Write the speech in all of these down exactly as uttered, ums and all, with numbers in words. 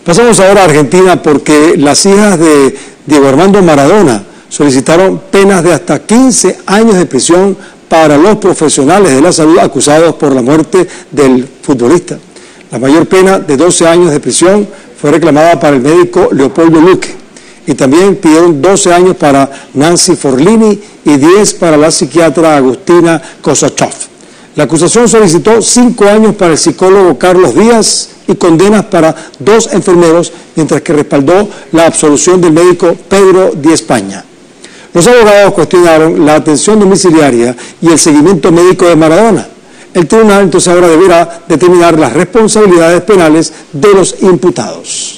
Pasamos ahora a Argentina porque las hijas de Diego Armando Maradona solicitaron penas de hasta quince años de prisión para los profesionales de la salud acusados por la muerte del futbolista. La mayor pena de doce años de prisión fue reclamada para el médico Leopoldo Luque y también pidieron doce años para Nancy Forlini y diez para la psiquiatra Agustina Kosachov. La acusación solicitó cinco años para el psicólogo Carlos Díaz y condenas para dos enfermeros, mientras que respaldó la absolución del médico Pedro Di España. Los abogados cuestionaron la atención domiciliaria y el seguimiento médico de Maradona. El tribunal entonces ahora deberá determinar las responsabilidades penales de los imputados.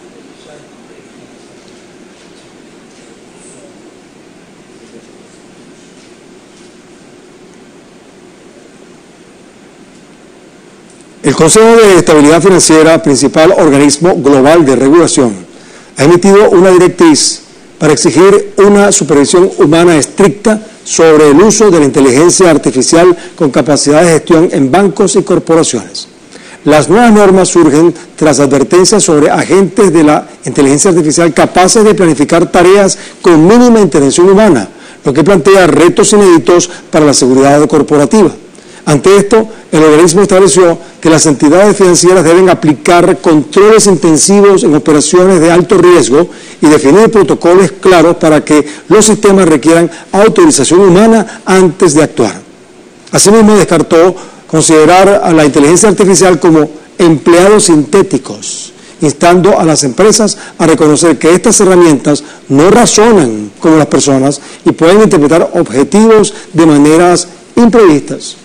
El Consejo de Estabilidad Financiera, principal organismo global de regulación, ha emitido una directriz para exigir una supervisión humana estricta sobre el uso de la inteligencia artificial con capacidad de gestión en bancos y corporaciones. Las nuevas normas surgen tras advertencias sobre agentes de la inteligencia artificial capaces de planificar tareas con mínima intervención humana, lo que plantea retos inéditos para la seguridad corporativa. Ante esto, el organismo estableció que las entidades financieras deben aplicar controles intensivos en operaciones de alto riesgo y definir protocolos claros para que los sistemas requieran autorización humana antes de actuar. Asimismo, descartó considerar a la inteligencia artificial como empleados sintéticos, instando a las empresas a reconocer que estas herramientas no razonan como las personas y pueden interpretar objetivos de maneras imprevistas.